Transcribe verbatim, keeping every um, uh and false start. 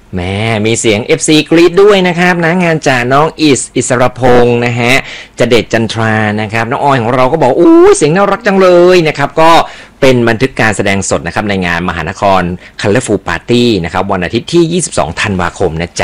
แม่มีเสียง เอฟ ซี กรี๊ดด้วยนะครับนะงานจากน้องอิสอิสรพงศ์นะฮะจะเด็ดจันทรานะครับน้องออยของเราก็บอกอู้เสียงน่ารักจังเลยนะครับก็เป็นบันทึกการแสดงสดนะครับในงานมหานคร Colorful Party นะครับวันอาทิตย์ที่ยี่สิบสองธันวาคมนะจ๊ะ